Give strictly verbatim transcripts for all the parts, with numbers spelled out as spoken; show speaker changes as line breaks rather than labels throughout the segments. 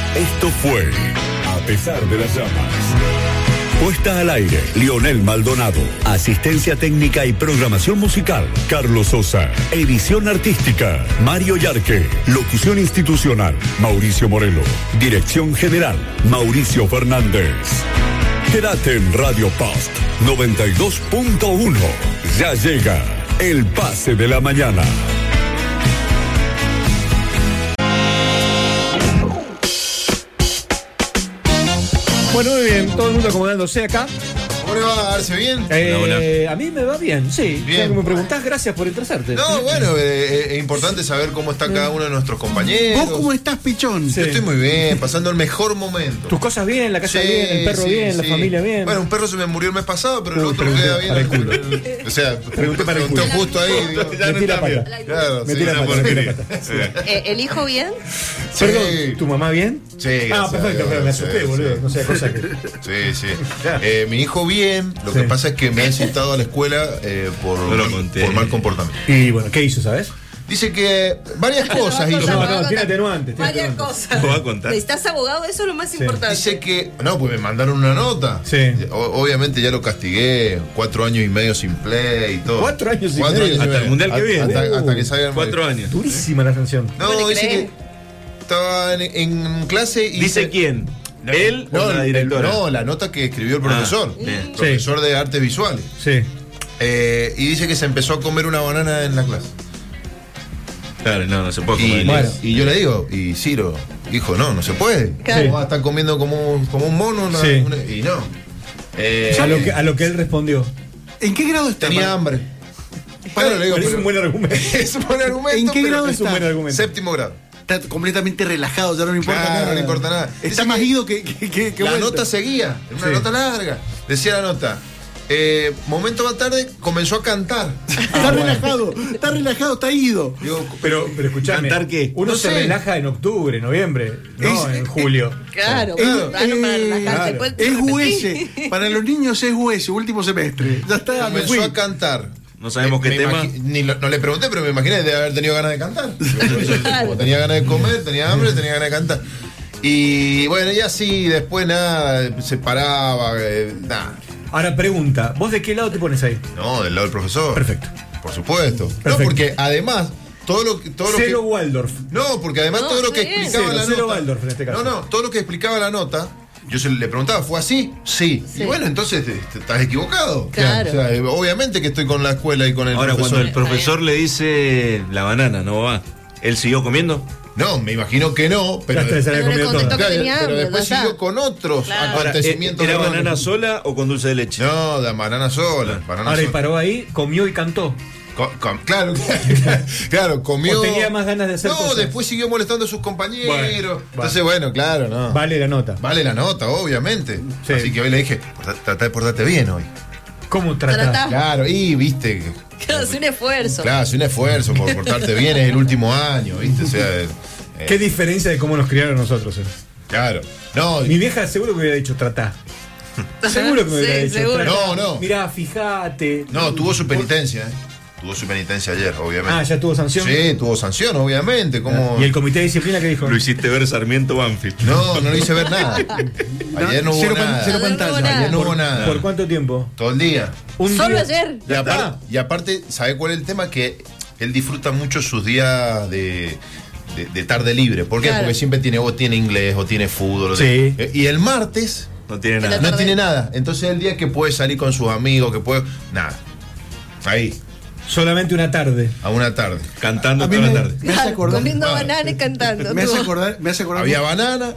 Esto fue A pesar de las llamas. Puesta al aire, Lionel Maldonado. Asistencia técnica y programación musical, Carlos Sosa. Edición artística, Mario Yarque. Locución institucional, Mauricio Morelo. Dirección general, Mauricio Fernández. Quédate en Radio Post noventa y dos punto uno. Ya llega el pase de la mañana.
Bueno, muy bien, todo el mundo acomodándose acá.
¿Cómo le va a darse bien?
Eh,
Hola, hola.
A mí me va bien, sí.
Bien.
Ya que me preguntás, gracias por interesarte.
No, bueno, eh, es importante saber cómo está cada uno de nuestros compañeros.
¿Vos cómo estás, pichón?
Yo estoy muy bien, pasando el mejor momento.
Tus cosas bien, la casa
Sí,
bien, el perro
sí,
bien, la
sí.
familia bien.
Bueno, un perro se me murió el mes pasado, pero el
Uy,
otro
pregunté
queda bien.
para el culo.
O sea,
Pregunté para el
preguntó
culo.
justo ahí. Digo, ya
Metí
no
la
está
pata.
bien. Claro,
Metí
sí,
la
una
pata, metí la
porquería.
pata.
Sí.
Eh, ¿El hijo bien?
Sí.
Perdón, ¿tu mamá bien?
Sí,
Ah,
gracias a
perfecto,
Dios,
pero me asusté,
sí,
boludo.
sí.
No sea cosa que.
Sí, sí. Eh, mi hijo bien, lo que
Sí.
pasa es que me han citado a la escuela eh, por, por mal comportamiento.
Y bueno, ¿qué hizo, sabes?
Dice que varias cosas hizo.
No, no, tiene atenuantes. tiene
Varias
atenuantes.
cosas.
Lo va a contar.
¿Estás abogado? Eso es lo más importante.
Dice que. No, pues me mandaron una nota.
Sí.
O- obviamente ya lo castigué. Cuatro años y medio sin play y todo.
Cuatro años y
Cuatro
medio.
años y
Hasta el
medio.
mundial que
Hasta-
viene.
Hasta, hasta que
Uh,
salga el
cuatro
mundial.
años.
Durísima la sanción.
No,
¿No le
dice
cree?
que estaba en, en clase y.
¿Dice quién? ¿Él
No,
o la
el-
directora?
no, la nota que escribió el profesor.
Ah, bien.
Profesor de artes visuales.
Sí.
Eh, y dice que se empezó a comer una banana en la clase.
Claro, no, no se puede
Y,
comer.
Bueno.
y yo le digo, y Ciro dijo, no, no se puede.
Claro.
¿Cómo va a estar comiendo como, un- como un mono? Una-
Sí.
una- y no. Eh,
A lo, que, a lo que él respondió.
¿En qué grado está?
tenía hambre. Claro, le digo,
Pero es
pero-
un buen argumento.
es un buen argumento.
¿En qué
pero
grado
Es un
está?
buen argumento.
Séptimo grado.
Está completamente relajado, ya no le importa
Claro,
nada.
no le importa nada.
Está
Dice
más
que
ido que, que, que, que
la
vuelto.
nota seguía, era una
Sí.
nota larga. Decía la nota. Eh, momento más tarde comenzó a cantar.
Está relajado, está relajado, está ido.
Digo,
Pero, pero escuchame.
¿Cantar qué?
Uno
No
se
sé.
relaja en octubre, noviembre, no
Es-
en julio.
Claro,
Es-
claro, para
eh,
relajarte.
claro.
¿Puedes
Es U
repetir?
S. Para los niños es U S, último semestre. Ya está, me
comenzó
fui.
a cantar.
No sabemos qué
Me
tema.
imagi- Ni lo- no le pregunté, pero me imaginé de haber tenido ganas de cantar.
Claro.
Como tenía ganas de comer, tenía hambre, tenía ganas de cantar. Y bueno, y así, después nada, se paraba, eh, nada.
Ahora pregunta, ¿vos de qué lado te pones ahí?
No, del lado del profesor.
Perfecto.
Por supuesto. No,
Perfecto.
porque además, todo lo que. Todo lo
Cero
que
Waldorf.
no, porque además
No,
todo lo que
sí.
explicaba
Cero,
la
cero
nota.
Waldorf en este caso.
No, no, todo lo que explicaba la nota. Yo se le preguntaba, ¿fue así? Sí.
Sí.
Y bueno, entonces este, estás equivocado.
Claro.
O sea, eh, obviamente que estoy con la escuela y con el
Ahora,
profesor.
cuando el profesor le dice la banana, no va. ¿Él siguió comiendo?
No, me imagino que no, pero,
Ya está, se la
Pero le
comió
contestó
toda.
que
Claro,
tenía
pero
hambre,
después
ya está.
siguió con otros
Claro.
Ahora,
acontecimientos.
¿era
de-
banana sola o con dulce de leche?
No, de banana sola. Banana
Ahora, y
sola.
paró ahí, comió y cantó.
Co- com- claro, claro, comió.
O tenía más ganas de hacer
No,
cosas.
después siguió molestando a sus compañeros.
Bueno,
Entonces, bueno, claro, no.
Vale la nota.
Vale la nota, obviamente.
Sí.
Así que hoy le dije, "Porta- trata de portarte bien hoy.
¿Cómo tratás?
Tratá.
Claro, y viste.
Claro, es un esfuerzo.
Claro, es un esfuerzo por portarte bien, es el último año, viste. O sea, eh,
¿Qué diferencia de cómo nos criaron nosotros? eh?
claro. No,
Mi vieja seguro que hubiera dicho tratá. Seguro que me hubiera
Sí,
dicho
seguro.
tratá.
No, no.
Mirá, fíjate.
no, tuvo su penitencia, ¿eh? Tuvo su penitencia ayer, obviamente.
Ah, ya tuvo sanción.
Sí, tuvo sanción, obviamente. Como...
¿Y el comité de disciplina qué dijo?
Lo hiciste ver Sarmiento Banfield.
No, no le hice ver nada. Ayer no hubo
cero, pan-
nada.
cero
No, no hubo
pantalla.
nada.
Ayer no hubo
¿Por,
nada.
¿Por cuánto tiempo?
Todo el día.
Un
Solo
día.
ayer.
Y aparte, y aparte, ¿sabe cuál es el tema? Que él disfruta mucho sus días de, de, de tarde libre. ¿Por qué?
Claro.
Porque siempre tiene, o tiene inglés, o tiene fútbol. o
Sí.
de- y el martes
No tiene
En la
nada.
no
tarde.
tiene nada. Entonces el día que puede salir con sus amigos, que puede. Nada. Ahí,
Solamente una tarde.
a una tarde.
Cantando
A mí
toda
me-
la tarde.
Me hace
Claro,
acordar.
comiendo
Ah.
banana y cantando.
Me hace
tú.
acordar, me hace acordar.
Había banana.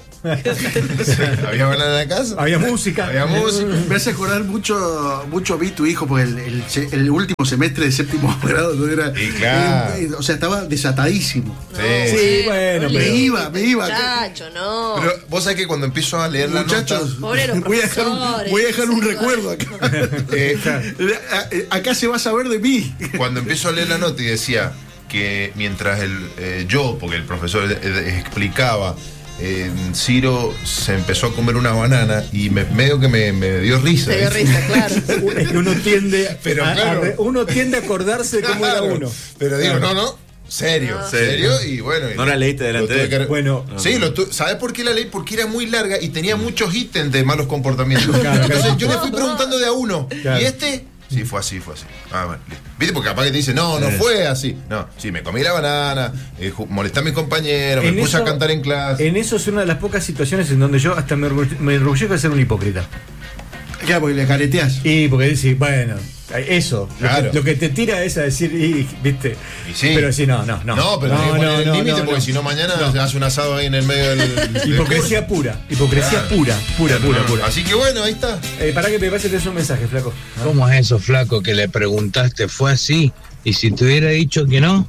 Había banana en la casa.
Había música.
Había música.
Me hace acordar mucho, mucho a mí, tu hijo, porque el, el se- el último semestre de séptimo grado no era.
Y claro.
eh, o sea, estaba desatadísimo.
Sí.
Sí, bueno,
Ole.
Me iba, me iba.
Muchacho, no.
Pero vos sabés que cuando empiezo a leer la
Muchachos,
nota.
Pobre los
voy a dejar un,
profesores,
voy a dejar un
sí,
recuerdo acá.
eh,
Eh, Acá se va a saber de mí.
Cuando empiezo a leer la nota y decía que mientras el, eh, yo, porque el profesor eh, eh, explicaba, eh, Ciro se empezó a comer una banana y me, medio que me, me dio risa.
Te dio
¿viste?
risa, claro.
Es que uno tiende,
Pero
a,
claro.
a re- uno tiende a acordarse cómo era
Claro.
uno.
Pero digo, no, no. Serio,
No.
serio, y bueno.
No la leíste delante
lo tuve
de él.
que-
Bueno.
Sí, lo tu- ¿sabes por qué la leí? Porque era muy larga y tenía muchos ítems de malos comportamientos.
Claro,
Entonces
claro.
yo le fui preguntando de a uno.
Claro.
Y este, sí, fue así, fue así. Ah, bueno, listo. ¿Viste? Porque capaz que te dice, no, no
Eh.
fue así. No, sí, me comí la banana, eh, ju- molesté a mis compañeros, me
En
puse a
eso-
cantar en clase.
En eso es una de las pocas situaciones en donde yo hasta me orgulle- me enorgullezco de ser un hipócrita.
Claro, porque le careteás.
Y porque decís, bueno, eso, lo
Claro.
que, lo que te tira es a decir, y, viste.
Y sí.
Pero sí, no, no, no.
No, pero tenés que poner el límite
no,
porque
no.
si no mañana se hace un asado ahí en el medio del. del
Hipocresía pura, hipocresía pura, pura,
curso.
pura,
No,
pura.
Así que bueno, ahí está.
Eh, para que me pase tenés un mensaje, flaco.
¿Cómo es eso, flaco, que le preguntaste? ¿Fue así? Y si te hubiera dicho que no,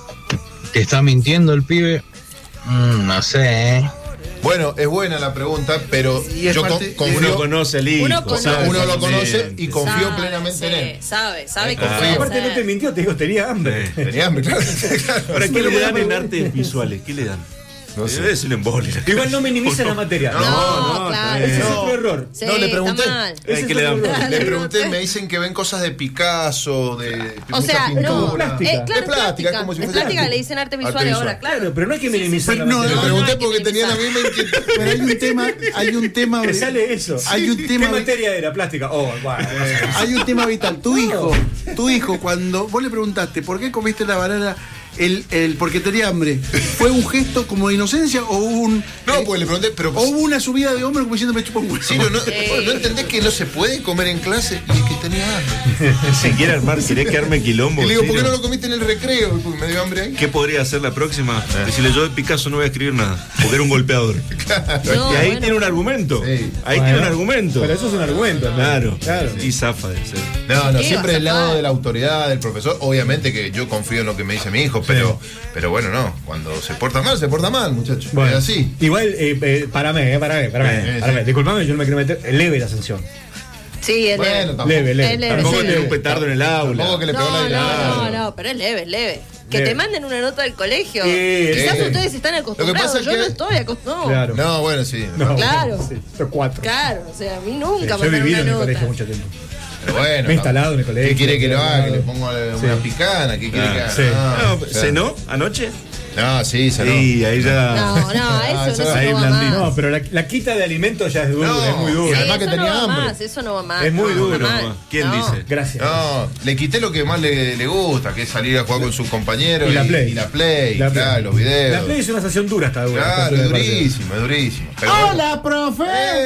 ¿te está mintiendo el pibe? Mm, no sé, ¿eh?
Bueno, es buena la pregunta, pero
Y es
yo
parte-
con-
Uno
confío.
conoce el hijo.
Uno
O sea,
conoce.
uno lo conoce
Exactamente.
y confío
Sabe,
plenamente
sí,
en él.
Sabe, sabe que
Ah.
puede
Aparte no
ser.
te mintió, te dijo, tenía hambre.
Tenía hambre, claro.
Ahora, ¿qué
Pero
le dan
bueno,
en artes visuales? ¿Qué le dan?
No sé.
Debe ser un embole.
Igual no minimiza la materia.
No,
No,
no,
claro.
Ese es
No.
otro error.
Sí,
No, le pregunté.
está mal.
Ese
Ay,
es
¿qué le
otro
dan?
error.
Le pregunté, me dicen que ven cosas de Picasso, de
O
mucha
sea, no,
pintura.
plástica.
eh, claro,
De plástica, como si
es
fuese
plástica,
arte.
le dicen arte
Arte
visual
visual.
ahora, claro.
Claro, pero no hay que minimizar
sí.
la
No,
materia.
Le
no,
pregunté
hay que
porque tenía la
minimizar.
misma inquietud.
Pero hay un tema, hay un tema.
Te sale eso.
Hay un tema.
¿Qué materia era? Plástica. Oh, bueno.
Hay un tema vital. Tu hijo, tu hijo, cuando vos le preguntaste por qué comiste la banana, el, el porque tenía hambre, ¿fue un gesto como de inocencia o hubo un.
No,
eh,
pues le pregunté, pero.
o hubo una subida de hombro como diciendo me chupa un huevo?
Ciro, ¿no,
Eh.
¿no entendés que no se puede comer en clase? Y es que tenía hambre.
Si quiere armar, querés quedarme quilombo.
Y le digo, ¿por qué
Ciro?
no lo comiste en el recreo? Porque me dio hambre ahí.
¿Qué podría hacer la próxima? Decirle, yo de Picasso no voy a escribir nada, porque era un golpeador.
No,
y ahí
bueno.
tiene un argumento.
Sí.
Ahí
Bueno,
tiene un argumento.
Pero eso es un argumento. ¿no?
Claro,
Claro.
Y zafa de ser.
No, no,
¿Qué
siempre
vas a
del lado
pagar?
de la autoridad, del profesor. Obviamente que yo confío en lo que me dice mi hijo, pero, pero bueno, no. Cuando se porta mal, se porta mal, muchacho.
Bueno,
Es así.
Igual, eh, eh, parame, eh, parame, parame.
Eh,
parame.
sí.
Disculpame, yo no me quiero meter. Leve la sanción.
Sí, es
Bueno,
leve.
tampoco,
Leve, leve.
Es leve,
Tampoco
sí,
tiene un
leve.
petardo en el aula.
tampoco que le pegó
No,
la
no, no, no, pero es leve, es leve. Que
Leve.
te manden una nota del colegio.
Sí,
Quizás
sí.
ustedes están acostumbrados.
pasa es
Yo
que-
no estoy acostumbrado.
Claro.
No, bueno, sí.
No,
Claro.
Sí, los cuatro.
Claro, o sea, a mí
Sí,
nunca
yo he
mandaron
vivido
una
en el
nota.
colegio mucho tiempo.
Pero bueno.
Me he instalado en el colegio.
¿Qué quiere que lo haga? Que le
Sí.
ponga una picana. ¿Qué quiere que haga?
Sí.
No,
No,
o sea,
¿cenó anoche?
No, sí, cenó.
Sí, ahí ya.
No, no,
Ah,
eso
eso
no,
ahí
eso no va
blandito.
más.
No, pero la, la quita de alimentos ya es duro,
No.
es muy duro.
Y
Sí,
además que
eso
tenía
no va
hambre.
más, eso no va más.
Es muy
no,
duro,
va más.
mamá. ¿Quién
No.
dice?
Gracias.
No, le quité lo que más le, le gusta, que es salir a jugar con sus compañeros.
Y la Play.
Y la Play,
La
claro,
Play.
los videos.
La Play es una estación dura hasta dura.
Claro, es durísimo, es durísimo. Pero
¡Hola, profe!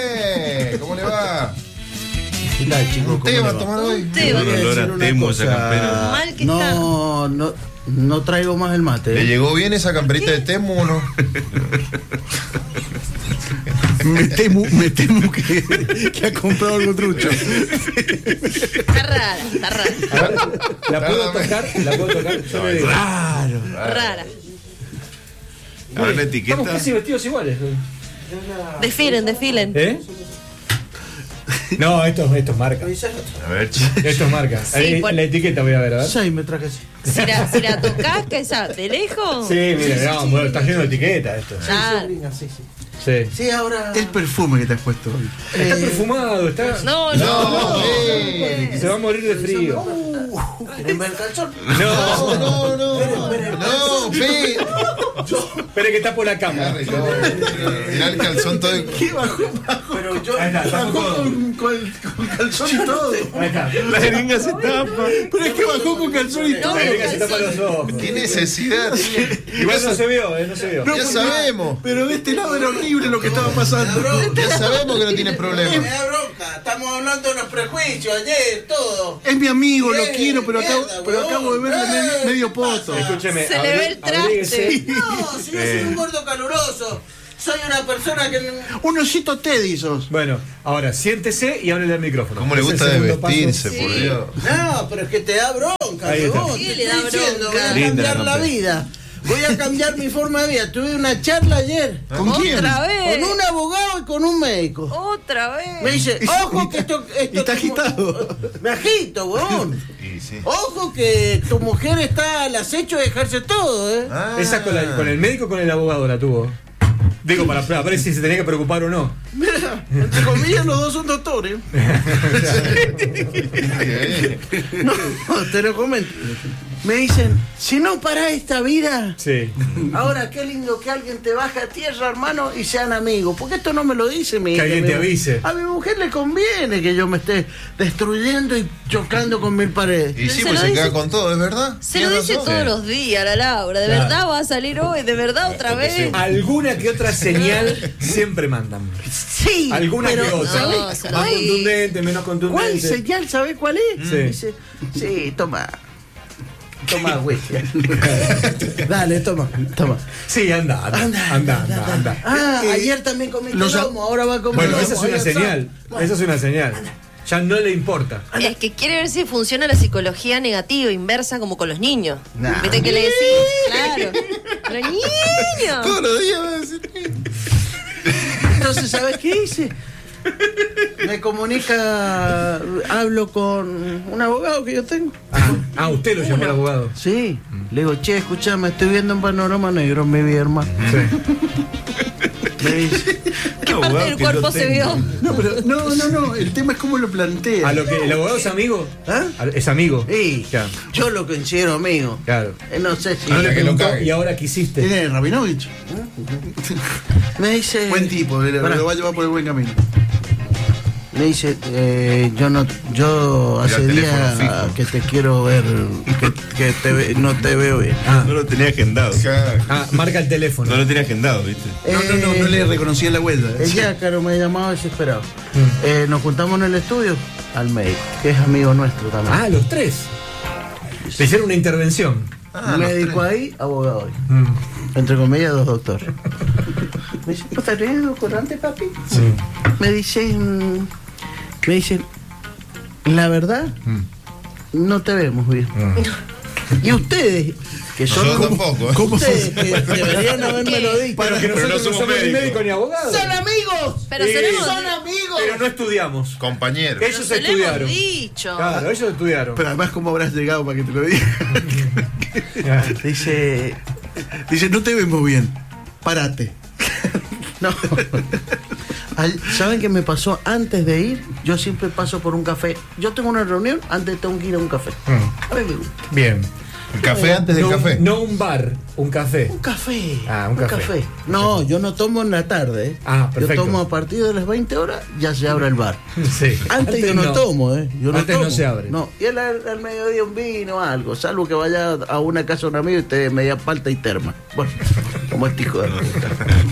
Eh, ¿Cómo le va?
¿Qué tal, chicos?
¿Un
¿Cómo
té
le
va a
va?
tomar hoy?
Un té, va a
Olor a
decir una
temo esa
cosa.
campera.
Mal que está.
No, no, no traigo más el mate.
¿Le
¿eh?
llegó bien esa camperita de Temu o no?
Me temo, me temo que, que ha comprado algo trucho.
Está rara, está rara.
A ver, ¿La puedo tocar? ¿La puedo tocar? Yo le digo.
Raro.
Rara.
A ver la
Estamos
etiqueta.
casi vestidos iguales.
Desfilen, desfilen.
¿Eh? No, esto, esto es marca.
A ver, che.
Esto es marca.
Sí,
Ahí,
por-
la etiqueta voy a ver, a ver.
Sí, me traje así.
Si la, si la tocás, ¿qué esa? ¿De lejos?
Sí, mira, no, bueno, está lleno de etiqueta esto.
Claro.
Sí, sí.
Sí.
Sí, ahora. El perfume que te has puesto hoy.
Está perfumado, está.
No, no.
No, eh.
Se va a morir de frío.
¿Quieren ver el calzón?
No,
No, no, no. No, ve.
espere que está por la cama.
Mirá el calzón todo.
¿Qué bajó? Bajó. Pero yo
Ahí está, está
bajó
todo.
con, con, con calzón y todo.
Ahí está.
La jeringa se tapa.
Pero es que bajó con calzón y todo.
No,
Ahí venga, se tapa los ojos.
¿Qué necesidad tiene?
Igual no se vio, eh, no se vio.
No,
Ya
porque-
sabemos.
Pero de este lado era horrible lo que estaba pasando.
Ya sabemos que no tiene problema.
Me da bronca, estamos hablando de los prejuicios ayer, todo.
Es mi amigo, lo
Bien,
quiero, pero acabo,
mierda,
pero
huevón.
acabo de verle
Eh,
medio, medio
¿qué
poto.
pasa?
Escúcheme.
Se le ve el traste.
abríguese.
No, si yo soy un gordo caluroso, soy una persona que... no-
Un osito Teddy sos.
Bueno, ahora siéntese y háblele al micrófono.
¿Cómo le
Es el
gusta de
segundo paso.
vestirse,
Sí.
por Dios?
No, pero es que te da bronca,
Ahí está.
huevón,
Sí,
te
le
estoy
da
diciendo, voy
bronca.
a
Linda
cambiar
la
la
campera.
vida. Voy a cambiar mi forma de vida. Tuve una charla ayer
¿Con quién?
Otra vez.
con un abogado y con un médico.
Otra vez.
Me dice, ojo que esto... esto
Y está
como-
agitado.
Me agito, huevón.
Y sí.
Ojo que tu mujer está al acecho de dejarse todo, ¿eh?
Ah.
Esa con, la- con el médico o con el abogado la tuvo. Digo, para, para ver si se tenía que preocupar o no.
Mira, entre comillas los dos son doctores.
Eh,
No, te lo comento. Me dicen, si no para esta vida,
Sí.
ahora qué lindo que alguien te baje a tierra, hermano, y sean amigos. Porque esto no me lo dice mi
Que
hija.
alguien
Mi
te
mu-
avise.
A mi mujer le conviene que yo me esté destruyendo y chocando con mil paredes.
Y sí,
Se
pues
lo
se
dice-
queda con todo, es verdad.
Se lo
Tiene
dice
razón.
todos los días, la Laura. ¿De
Claro.
verdad va a salir hoy? ¿De verdad otra vez?
Alguna que otra señal siempre mandan.
Sí,
Alguna
pero
que otra.
No,
¿sabés?
se lo
Más
dice.
contundente, menos
¿Cuál
contundente.
señal? ¿Sabe cuál es?
Sí.
Dice, sí, toma. Toma, güey. Dale, toma, toma.
Sí, anda, anda, anda, anda, anda.
Ah,
Eh,
ayer también comiste
los a-
lomo, ahora va a comer
Bueno,
lomo.
esa es una
Ahí está.
señal. Esa es una señal. Ya no le importa.
Es que quiere ver si funciona la psicología negativa, inversa, como con los niños.
Nah.
¿Viste que le decís? Claro. Los niños.
Todos los días va a decir.
Entonces, ¿sabes qué hice? Me comunica, hablo con un abogado que yo tengo.
Ah, ah, usted lo llamó al abogado.
Sí, le digo, che, escuchame, estoy viendo un panorama negro en mi vida, hermano.
Sí.
Me dice,
¿Qué parte del cuerpo se vio?
No, pero no, no, no. El tema es cómo lo plantea.
¿A lo que el abogado es amigo?
¿Ah?
¿Es amigo?
Sí,
Claro.
yo lo considero amigo.
Claro.
Eh, No sé si...
No le
que lo
preguntó,
cague.
¿y ahora qué hiciste?
Tiene Rabinovich.
Me dice...
Buen tipo, le-
Pará.
lo va a llevar por el buen camino.
Me dice, eh, yo no, yo
Mira
hace
el teléfono
días
fijo.
que te quiero ver, que, que te ve- no te veo bien.
Ah,
No lo tenía agendado.
Claro.
ah, marca el teléfono.
No lo tenía agendado, ¿viste?
No, no, no, no le reconocía la vuelta.
El Yácaro me llamaba desesperado. Eh, nos juntamos en el estudio al médico, que es amigo nuestro también.
Ah, los tres. Le hicieron una intervención.
Ah, los
médico
tres.
ahí, abogado ahí.
Mm.
Entre comillas, dos doctores. Me dice, ¿no estás teniendo curante, papi? Me dicen, me dicen, la verdad, no te vemos bien. Y ustedes, que son
Nosotros
como-
tampoco, ¿eh?
como ustedes, que deberían habérmelo dicho.
Pero que
Pero no
nosotros no
somos
somos ni
médicos.
médicos ni abogados.
¡Son amigos!
Pero
Sí.
se lo hemos,
¡Son amigos!
Pero no estudiamos.
Compañero.
Ellos
se lo hemos
estudiaron.
dicho.
Claro, ellos estudiaron.
Pero además, ¿cómo habrás llegado para que te lo diga?
Ah.
Dice,
Dice, no te vemos bien. Párate.
no. Al- ¿Saben qué me pasó antes de ir? Yo siempre paso por un café. Yo tengo una reunión, antes tengo que ir a un café.
Mm.
A mí me gusta.
Bien.
El café antes del
no,
café.
No un bar, un café.
Un café.
Ah, un café.
No, yo no tomo en la tarde. ¿eh?
Ah, perfecto.
Yo tomo a partir de las veinte horas, ya se abre el bar.
Sí.
Antes, yo no, tomo, ¿eh? Yo no
Antes no
tomo.
se abre.
No, y al, al mediodía un vino o algo, salvo que vaya a una casa de un amigo y te dé media palta y terma. Bueno, como este hijo de puta.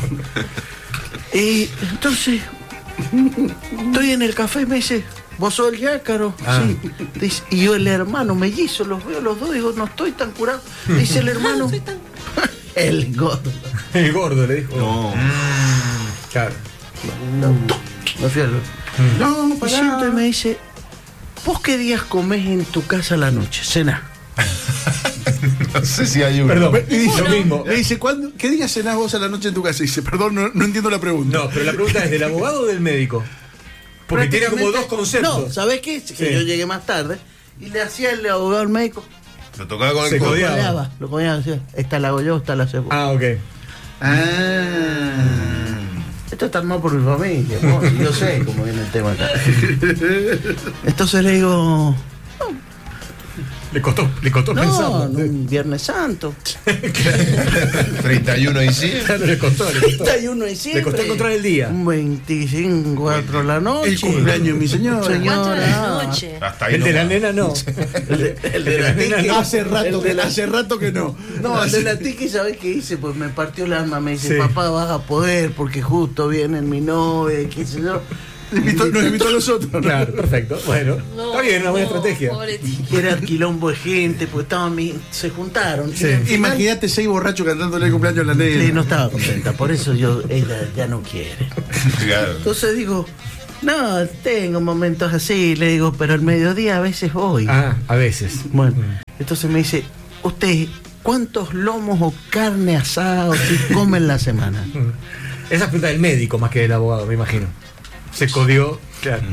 Y entonces, estoy en el café y me dice, ¿vos sos el Yácaro?
Ah.
Sí. Dice, y yo el hermano mellizo, los veo los dos, digo, no estoy tan curado. Dice el hermano, el gordo.
El gordo le dijo.
No.
Claro.
Me fui al...
No,
Y siento y me dice, ¿vos qué días comés en tu casa a la noche? Cena.
No sé si hay uno.
Perdón,
Y dice,
lo mismo.
Le dice, ¿cuándo, ¿qué día cenás vos a la noche en tu casa? Y dice, perdón, no, no entiendo la pregunta.
No, pero la pregunta es, ¿del abogado o del médico? Porque tiene como dos
Prácticamente-
conceptos.
No, ¿sabés qué? Que
Sí.
yo llegué más tarde y le hacía el abogado al médico.
Lo tocaba con
Se
el codo.
codea. Codeaba.
Codeaba, lo codeaba, decía, esta la hago yo, esta la hace vos.
Ah, ok.
Ah.
Esto está armado por mi familia, amor, y yo sé cómo viene el tema acá. Entonces le digo,
Le costó, le costó
no,
pensarlo.
no, un Viernes Santo.
treinta y uno de diciembre.
Claro, le costó, le costó.
treinta y uno de diciembre.
Le costó encontrar el día.
Un veinticinco, cuatro de la noche.
El cumpleaños de mi señora.
Cuatro de la
Señora.
noche.
Hasta ahí
El de la
nomás.
nena no.
El de, el de la
nena
tiki.
no.
Hace rato,
El de
que,
la-
hace rato que no.
No, el de la tiki, ¿sabes qué hice? Pues me partió el alma. Me dice,
Sí.
papá, vas a poder porque justo viene mi novia, qué sé yo.
Invitó- nos invitó a nosotros. ¿no?
Claro, perfecto. Bueno,
No,
está bien, una buena
no,
estrategia.
pobre tío.
Y era quilombo de gente, pues estaban mi- se juntaron.
Sí.
Y al final-
Imagínate seis borrachos cantándole el cumpleaños a la nena.
Sí, no estaba contenta, por eso yo, ella ya no quiere.
Claro.
Entonces digo, no, tengo momentos así, le digo, pero al mediodía a veces voy.
Ah, a veces.
Bueno, entonces me dice, usted, ¿cuántos lomos o carne asada usted come en la semana?
Esa es pregunta del médico más que del abogado, me imagino. Se codió. Claro.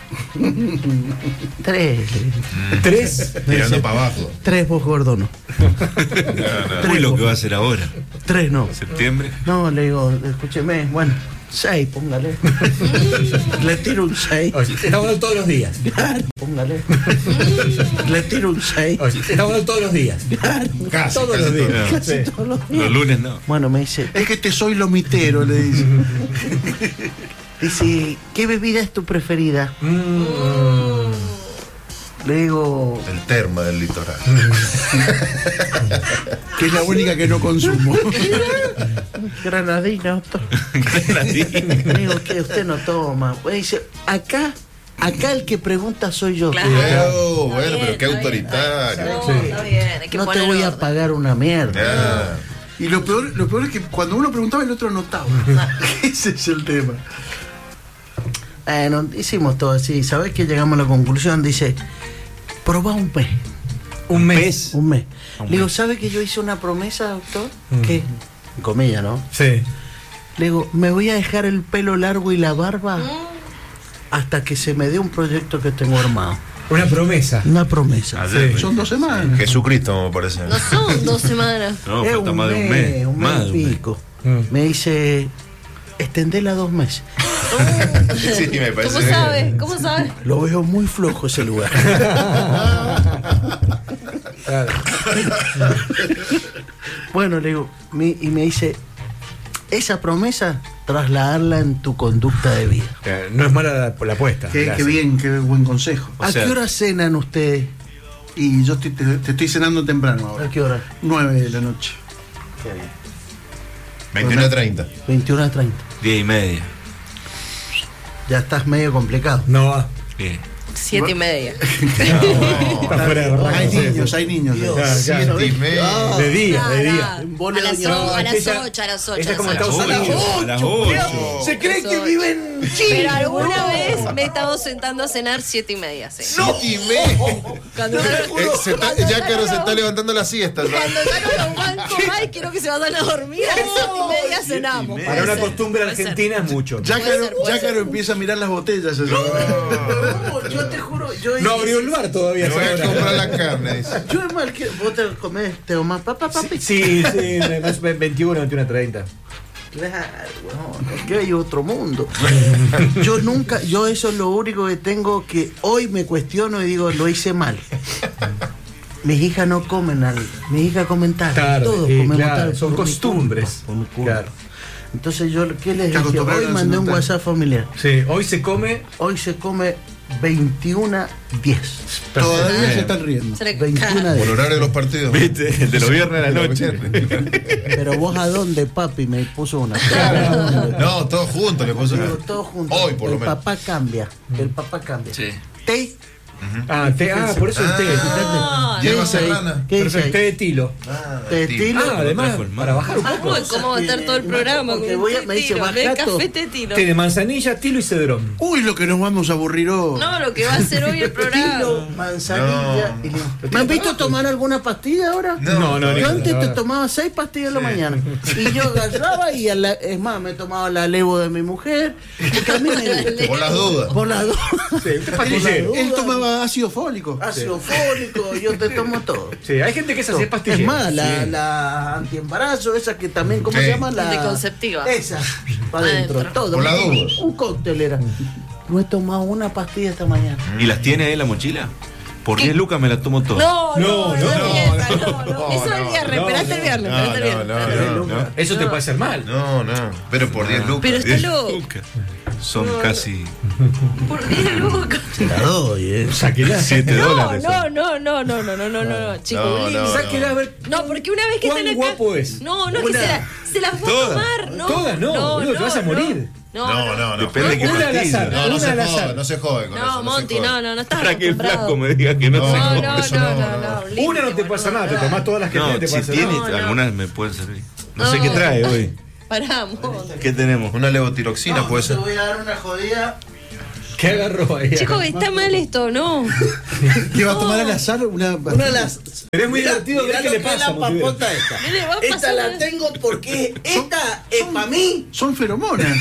Tres.
¿Tres?
Mirando para abajo.
Tres vos gordo no.
No, no. Uy, lo que va a hacer ahora.
Tres no.
¿Septiembre?
No, le digo, escúcheme, bueno, seis, póngale. Le tiro un seis.
Oye, estamos hablando todos los días.
Claro, póngale. Le tiro un seis.
Oye, estamos hablando todos los días.
Claro,
Casi,
Todos
casi
los días.
todo.
casi
Sí.
todos los días.
Los lunes no.
Bueno, me dice,
Es que te soy lomitero, le dice.
dice, ¿qué bebida es tu preferida? Le digo,
El terma del litoral.
Que es la única que no consumo.
granadina, doctor. Le digo, ¿qué? Usted no toma. Pues dice, acá, acá el que pregunta soy yo.
Claro.
Oh,
Está
bueno,
bien,
pero qué
está bien.
autoritario.
No,
Sí.
está bien, hay que
No te
poner
voy a
orden.
pagar una mierda.
Ah,
Y lo peor, lo peor es que cuando uno preguntaba, el otro anotaba. Ese es el tema.
Bueno, hicimos todo así. ¿Sabes que llegamos a la conclusión? Dice, probá un mes.
Un mes.
Un mes.
Un
Le digo,
mes.
¿sabe que yo hice una promesa, doctor?
Mm.
¿Qué? En comillas, ¿no?
Sí.
Le digo, me voy a dejar el pelo largo y la barba hasta que se me dé un proyecto que tengo armado.
Una promesa.
Una promesa.
Ayer.
Son dos semanas.
Jesucristo, me parece.
No son dos semanas.
No,
Es
falta más de un mes.
un
Más
mes
de un
y
mes.
pico.
Mm.
Me dice, extendela dos meses.
Sí, me parece.
¿Cómo sabe? ¿Cómo sabe?
Lo veo muy flojo ese lugar.
Claro.
Bueno, le digo, mi- y me dice, esa promesa, trasladarla en tu conducta de vida.
Eh, No es mala la, la apuesta.
Qué, qué
Gracias.
bien, qué buen consejo.
O
¿A
sea-
qué hora cenan ustedes?
Y yo estoy- te, te estoy cenando temprano
¿A
ahora.
qué hora?
Nueve de la noche.
veintiuno a treinta.
veintiuno a treinta.
Diez y media.
Ya estás medio complicado.
No va.
Bien.
Siete y media.
Está fuera de barranca.
Hay
Sí,
niños,
sí.
hay niños.
Dios.
Claro, claro.
Siete y media.
De día, de día.
Vos le
A las
doña-
o- a las
Ella-
ocho, a las ocho.
ella
a las
como
ocho.
Estados
A las
Unidos.
ocho, a las ocho.
Se cree que vive en Chile.
Pero alguna vez me he estado sentando a cenar siete y media, sí.
Siete y media.
Cuando
Eh, se está- ya Caro se está levantando la siesta. ya.
Cuando gano a un banco, ay, quiero que se vayan a dormir. A las siete y media cenamos.
Para una
Puede ser,
costumbre
puede ser.
argentina es mucho.
Ya
Puede
Caro,
ser, puede
ya
ser.
Caro empieza a mirar las botellas. eso.
No, yo te juro, yo
No abrió el bar todavía.
Me voy a
esa hora.
comprar la carne. Dice.
Yo es mal que vos te comés, te tomás papá, papi.
Sí, sí, más veintiuno, veintiuno, treinta.
Claro, weón, es que hay otro mundo. Yo nunca, yo eso es lo único que tengo que hoy me cuestiono y digo, lo hice mal. Mis hijas no comen al, mis hijas comen tarde,
Tarde,
todos
y
comemos
claro,
tarde.
son
por mi
costumbres.
culpa, por mi culpa.
Claro.
Entonces yo, ¿qué les
Te
dije?
acostumbraron
Hoy
a
mandé un
cenar
WhatsApp familiar.
Sí, hoy se come.
Hoy se come veintiuno diez.
Todavía se están riendo.
Se le-
veintiuno
Por
diez.
horario de los partidos.
¿Viste? El de los viernes a la noche.
Pero vos a dónde, papi, me puso una.
No, todos juntos le puso una.
Digo, todos juntos.
Hoy, por lo
el
menos.
papá cambia. El papá cambia.
Sí.
Té.
Ah, té, ah, por eso el té.
Ah,
Lleva
dice ahí?
serrana.
¿Qué dice
Perfecto,
ahí?
té de tilo.
Té de tilo.
Ah, además,
trajo el mar.
para bajar un
Ah,
poco.
bueno, ¿cómo va a estar todo el programa?
Porque
con
voy a-
té
me dice,
tiro? Ve,
bajato.
café té tiro.
Té de manzanilla, tilo y cedrón.
Uy, lo que nos vamos a aburrir hoy.
No, lo que va a hacer hoy el
Tilo,
programa.
manzanilla
No.
y limón. ¿Me han visto tomar alguna pastilla ahora?
No,
No, no,
Yo
ni-
antes
no,
te
no.
tomaba seis pastillas en la mañana. Y yo agarraba y, a la- es más, me tomaba la levo de mi mujer. Porque a mí me gusta.
Por las dudas.
Por la duda.
Sí, usted es pastillero.
Él tomaba ácido fólico.
Ácido fólico, yo te tomo todo.
Sí, hay gente que es así, es pastillera.
Es más, la,
Sí.
la antiembarazo, esa que también, ¿cómo
Sí.
se llama? La
Anticonceptiva.
Esa, para adentro,
Adentro.
todo.
Por la duda.
Un cóctel era. No he tomado una pastilla esta mañana.
¿Y las tiene ahí en la mochila? Por diez lucas me las tomo todas.
No,
No,
no, no,
no,
fiesta,
no,
no, no.
no,
Eso es el
no,
viernes,
no,
esperaste el viernes,
No,
esperaste el
no,
viernes.
no, no, no.
Eso te puede hacer mal.
No, no. Pero por diez lucas.
Pero está
diez
loco.
lucas. Son casi
Por diez lucas.
Te la doy, eh.
Sáquela.
siete
No,
dólares.
no, no, no, no, no, no, no, no, chicos.
No,
un
no,
lindo.
Sáquela a ver.
No, porque una vez que
¿Cuán
están acá.
guapo es?
No, no, es que
Una.
se, la- se las va a
Todas.
tomar. No,
Todas no, boludo, te vas a morir.
No,
No,
no,
no, no.
Depende de qué
Una al
pastilla.
azar.
No, no
Una
se
al
jode,
azar.
no se jode con eso.
No, Monty,
se jode.
no, no, no estás
Para que el
acostumbrado.
flaco me diga que no,
No,
se
No,
jode.
no,
eso
no,
no,
no,
no.
no. limpio,
Una no te pasa nada, te
boludo.
tomás todas las que
No,
tiene, te
si
pasa
tiene,
nada.
No, no.
algunas me pueden servir. No, sé
No.
qué trae hoy.
Pará, Monty.
¿Qué tenemos?
Una levotiroxina
No,
puede
te
ser.
voy a dar una jodida.
¿Qué agarró ahí?
Chicos, está mal esto, ¿no?
¿Qué va a tomar al azar? Una,
Una de las.
Pero es muy
Mirá,
divertido ver
mirá
qué
lo
le
que
pasa.
es la
Montevideo.
papota esta.
Mire, va a
Esta
pasar-
la tengo porque esta es para mí.
son feromonas.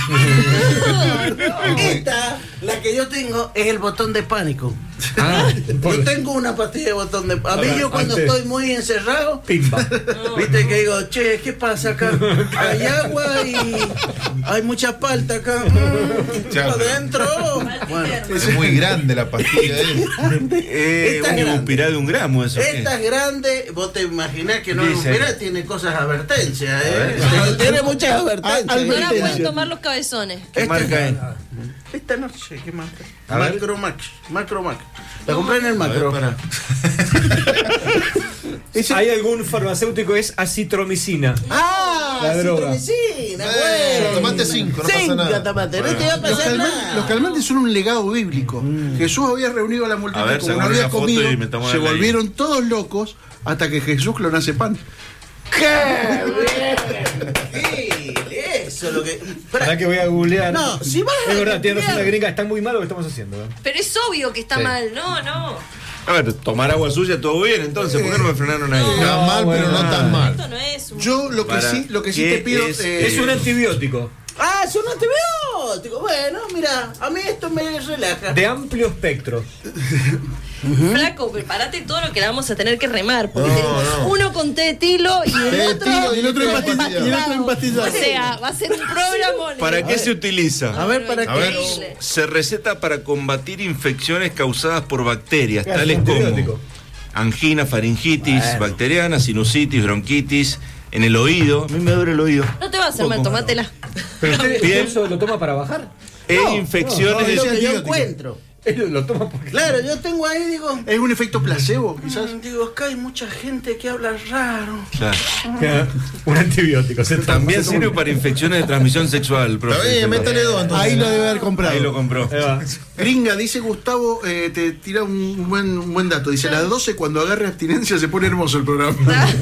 Esta, la que yo tengo, es el botón de pánico.
Ah,
Yo tengo una pastilla de botón de pánico. A mí
Ahora,
yo cuando
antes-
estoy muy encerrado,
pimba.
viste que digo, che, ¿qué pasa acá? Hay agua y hay mucha palta acá. Mm,
Chao.
adentro. Bueno,
Es muy grande la pastilla de
Eh,
Esta
un
es grande.
ibuprofeno de un gramo, eso. ¿qué?
esta es grande, vos te imaginás que no
Dice.
es tiene cosas advertencias, ¿eh? Tiene- Tiene muchas advertencias.
Ah,
No la
Advertencia.
pueden tomar los cabezones.
¿Qué
Esta-
marca es?
Esta no sé, ¿qué marca?
A ver.
Macromax, Macromax. La compré en el
A ver,
Macro.
para.
¿Hay algún farmacéutico que es acitromicina?
Ah,
La droga.
citromicina,
Eh,
bueno.
tomate cinco, no pasa
Cinco,
nada.
tomate, no te va a
Los,
pasar
calman-
nada.
los calmantes son un legado bíblico. Jesús había reunido a la multitud,
A ver,
como no
sacame
había
una foto
comido,
y metamos
se
al aire.
volvieron todos locos hasta que Jesús clonase pan.
¡Qué bien! Sí, eso es lo que.
¿Para que voy a googlear?
No, si vas a
Es verdad, tiene razón la
googlear.
gringa, está muy mal lo que estamos haciendo. ¿eh?
Pero es obvio que está
Sí.
mal. No, no.
A ver, tomar agua sucia, todo bien, entonces, ¿por qué no me frenaron ahí?
Está mal, pero no tan mal.
Esto no es un...
Yo lo que
Para-
sí, lo que sí
¿qué
te pido
es?
eh,
Es un antibiótico
Ah, es un antibiótico. Bueno, mira, a mí esto me relaja.
de amplio espectro.
Flaco, prepárate todo lo que la vamos a tener que remar. Porque
No,
tenemos
no.
uno con té de tilo y el
Té de
otro.
tilo
y el otro empastillado. Y el otro empastillado.
O sea, va a ser un programa.
¿Para qué se utiliza?
A ver, ¿para
A ver.
Increíble.
Se receta para combatir infecciones causadas por bacterias,
Claro,
tales
es un
como
antibiótico.
angina, faringitis bacteriana, sinusitis, bronquitis, en el oído. A mí me duele el oído.
No te va a hacer mal, tomátela.
¿Pero usted
Bien.
eso lo toma para bajar?
E infecciones
Es lo
de...
que yo
antibiótico.
encuentro.
Él lo, lo toma porque...
Claro, yo tengo ahí, digo.
es un efecto placebo, quizás.
mm, Digo, acá hay mucha gente que habla raro.
Claro.
un antibiótico. Se toma-
También
se toma-
sirve para infecciones de transmisión sexual, profe.
Está bien, métale dos entonces.
Ahí lo debe haber comprado.
Ahí lo compró.
Ahí va.
Gringa, dice Gustavo, eh, te tira un buen, un buen dato. Dice, a las doce cuando agarre abstinencia se pone hermoso el programa.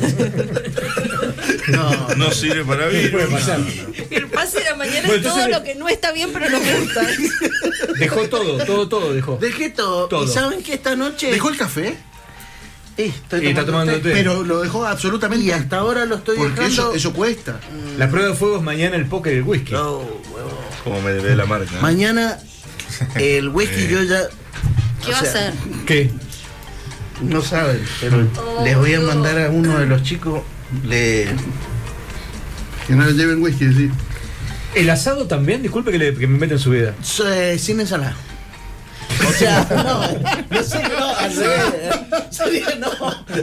No,
No sirve para mí.
Puede pasar.
El pase de la mañana
Bueno,
es todo
entonces-
lo que no está bien, pero nos gusta.
Dejó todo, todo, todo dejó.
dejé todo.
Todo.
¿Y saben que esta noche?
¿Dejó el café?
Sí, estoy
Y está tomando té.
Pero lo dejó absolutamente.
Y hasta ahora lo estoy
porque
dejando.
eso, eso cuesta.
La prueba de fuego es mañana el póker y el whisky.
No, huevo.
Como me debe la marca.
Mañana el whisky yo ya.
¿Qué
o
va a
sea,
hacer?
¿Qué?
No saben, pero
Oh,
les voy a
Dios.
mandar a uno de los chicos. Le.
Que no le lleven whisky, sí.
¿El asado también? Disculpe que, le, que me meta en su vida.
eh, sin ensalada. O sea, no, no sé, no, al revés. Sería no.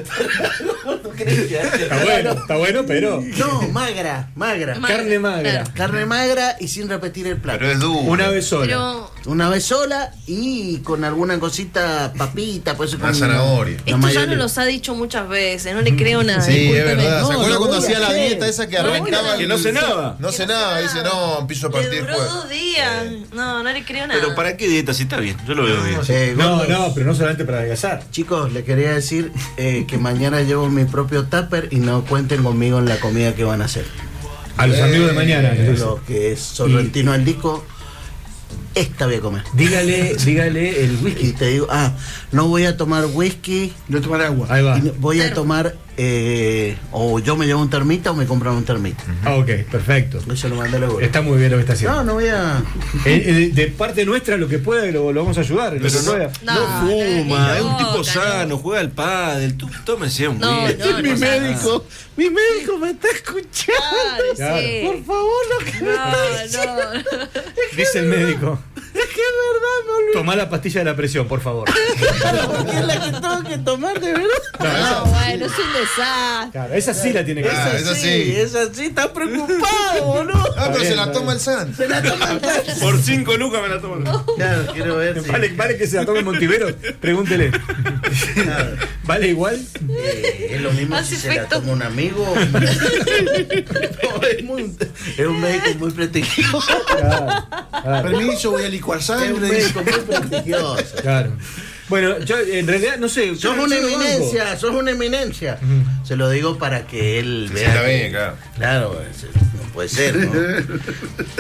Está bueno, está bueno, pero...
No, magra, magra.
Ma-
Carne magra.
Claro.
Carne magra y sin repetir el plato.
Pero es duro.
Una vez sola.
Pero
Una vez sola y con alguna cosita, papita, pues
Una zanahoria.
La
esto ya
mayoría.
nos los ha dicho muchas veces. No le creo nada.
Sí, es
discúlpeme.
verdad. ¿Se
No,
acuerda
lo
cuando
voy a
hacía la
hacer.
dieta esa que
No,
arrancaba?
Que
el-
no cenaba.
No cenaba, dice, no, empiezo a
Le
partir
duró
jueves.
dos días. No, no le creo nada.
Pero ¿para qué dieta si está bien? Yo lo veo bien.
Eh,
No,
gordos,
no, pero no solamente para adelgazar.
Chicos, les quería decir eh, que mañana llevo mi propio tupper y no cuenten conmigo en la comida que van a hacer.
A los amigos de mañana. les dice.
Lo que es Sorrentino al disco, esta voy a comer.
Dígale, dígale el
Y
whisky.
te digo, ah, no voy a tomar whisky,
No tomar agua.
Ahí va.
y no- voy a tomar, eh, o yo me llevo un termita o me compran un termita.
Ah, ok, perfecto.
Eso lo mandé a la gorda.
Está muy bien lo que está haciendo.
No, no voy a.
Eh, eh, de parte nuestra, lo que pueda, lo, lo vamos a ayudar. en lo
Pero
que
no,
pueda.
no
No,
fuma,
no,
es un tipo
no,
sano, juega al pádel, tú tómese un
No,
whisky.
no,
mi
no,
médico, mi médico me está escuchando.
Claro,
Claro.
sí.
Por favor, no que me está
No, no.
Dice el médico.
Es que es verdad, me olvidé.
Tomá la pastilla de la presión, por favor.
Porque es la que tengo que tomar, de verdad.
No, bueno, es un desastre.
Claro, esa sí la tiene que
Ah,
hacer.
esa
sí,
sí.
esa sí, está preocupado, boludo.
Ah, pero
bien,
se la
está
toma
bien.
el San.
Se la toma.
Por cinco lucas me la tomo.
Claro, quiero ver si.
Vale, vale que se la tome Montivero, pregúntele. ¿Vale igual?
Eh, es lo mismo
Hace
si se la
efecto.
toma un amigo. No, es, muy- es un médico muy prestigioso.
Claro, claro,
Permiso, voy a licuar
Es un
sangre.
médico muy prestigioso.
claro. Bueno, yo en realidad no sé.
Sos
yo-
una
yo lo banco.
eminencia, sos una eminencia. Se lo digo para que él
Sí,
vea.
está
que-
bien, claro.
Claro, es- no puede ser, ¿no?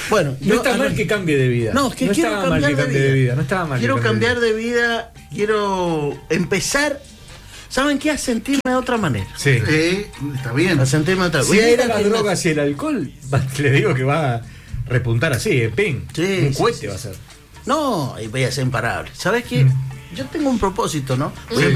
Bueno,
No
yo-
está
a
mal
ver,
que cambie de vida.
No, es que
no
quiero
estaba mal
cambiar
que
de
cambie
vida.
de vida. No estaba mal. que
Quiero
cambie
cambiar de vida, quiero empezar, ¿saben qué? A sentirme de otra manera.
Sí.
Eh, está bien.
A sentirme de otra
Si
manera.
era las drogas y el alcohol, va- le digo que va a repuntar así, eh, ping.
Sí,
un
sí,
cohete
sí.
va a ser.
No, y voy a ser imparable. ¿Sabes qué? Yo tengo un propósito, ¿no? Voy a